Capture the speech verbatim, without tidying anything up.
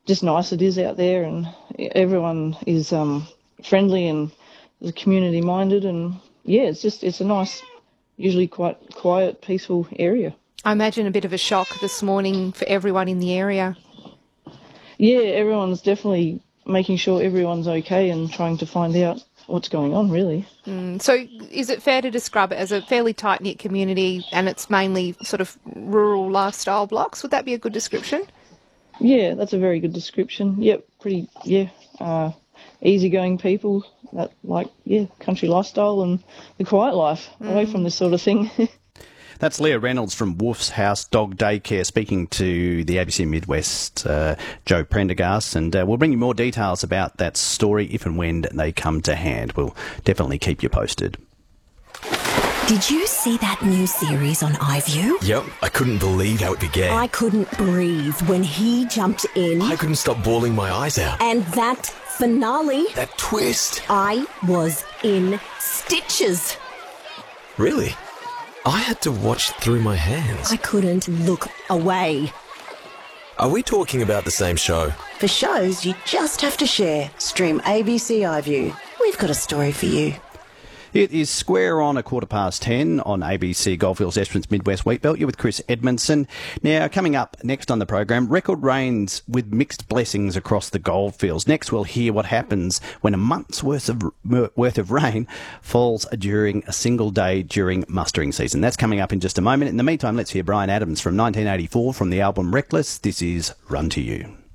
just nice it is out there, and everyone is um, friendly and is community minded, and yeah, it's just it's a nice, usually quite quiet, peaceful area. I imagine a bit of a shock this morning for everyone in the area. Yeah, everyone's definitely making sure everyone's okay and trying to find out what's going on, really. Mm, so is it fair to describe it as a fairly tight-knit community and it's mainly sort of rural lifestyle blocks? Would that be a good description? Yeah, that's a very good description. Yep, pretty, yeah, uh, easygoing people that like, yeah, country lifestyle and the quiet life, mm. away from this sort of thing. That's Leah Reynolds from Wolf's House Dog Daycare speaking to the A B C Midwest, uh, Joe Prendergast, and uh, we'll bring you more details about that story if and when they come to hand. We'll definitely keep you posted. Did you see that new series on iView? Yep, I couldn't believe how it began. I couldn't breathe when he jumped in. I couldn't stop bawling my eyes out. And that finale. That twist. I was in stitches. Really? I had to watch through my hands. I couldn't look away. Are we talking about the same show? For shows you just have to share. Stream A B C iView. We've got a story for you. It is square on a quarter past ten on A B C Goldfields Esperance Midwest Wheatbelt. You're with Chris Edmondson. Now, coming up next on the program, record rains with mixed blessings across the goldfields. Next, we'll hear what happens when a month's worth of worth of rain falls during a single day during mustering season. That's coming up in just a moment. In the meantime, let's hear Bryan Adams from nineteen eighty-four from the album Reckless. This is Run to You.